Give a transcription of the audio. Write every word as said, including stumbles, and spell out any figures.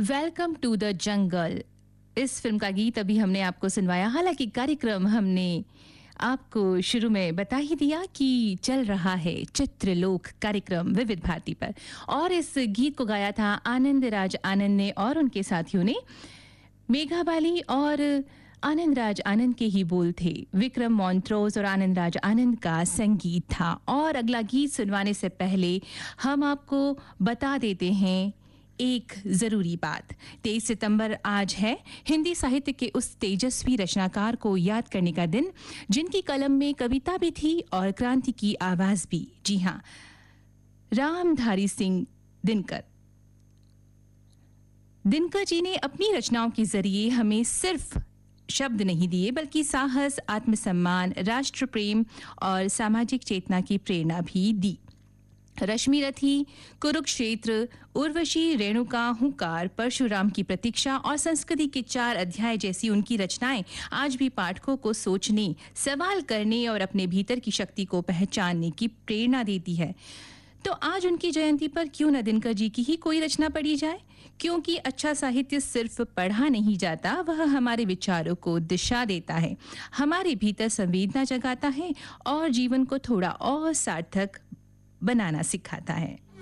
Welcome to the jungle. इस film का गीत अभी हमने आपको सुनवाया। हालांकि कार्यक्रम हमने आपको शुरू में बता ही दिया कि चल रहा है चित्रलोक कार्यक्रम विविध भारती पर, और इस गीत को गाया था आनंद राज आनंद ने और उनके साथियों ने। मेघा बाली और आनंद राज आनंद के ही बोल थे, विक्रम मोंट्रोज और आनंद राज आनंद का संगीत था। और अगला गीत सुनवाने से पहले हम आपको बता देते हैं एक जरूरी बात। तेईस सितंबर आज है हिंदी साहित्य के उस तेजस्वी रचनाकार को याद करने का दिन जिनकी कलम में कविता भी थी और क्रांति की आवाज भी। जी हाँ, रामधारी सिंह दिनकर। दिनकर जी ने अपनी रचनाओं के जरिए हमें सिर्फ शब्द नहीं दिए, बल्कि साहस, आत्मसम्मान, राष्ट्र प्रेम और सामाजिक चेतना की प्रेरणा भी दी। रश्मि रथी, कुरुक्षेत्र, उर्वशी, रेणुका, हुंकार, परशुराम की प्रतीक्षा और संस्कृति के चार अध्याय जैसी उनकी रचनाएं आज भी पाठकों को सोचने, सवाल करने और अपने भीतर की शक्ति को पहचानने की प्रेरणा देती है। तो आज उनकी जयंती पर क्यों न दिनकर जी की ही कोई रचना पढ़ी जाए, क्योंकि अच्छा साहित्य सिर्फ पढ़ा नहीं जाता, वह हमारे विचारों को दिशा देता है, हमारे भीतर संवेदना जगाता है और जीवन को थोड़ा और सार्थक बनाना सिखाता है।